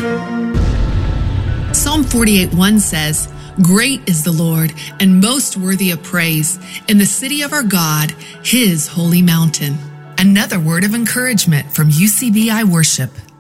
Psalm 48:1 says, "Great is the Lord and most worthy of praise in the city of our God, his holy mountain." Another word of encouragement from UCBI Worship.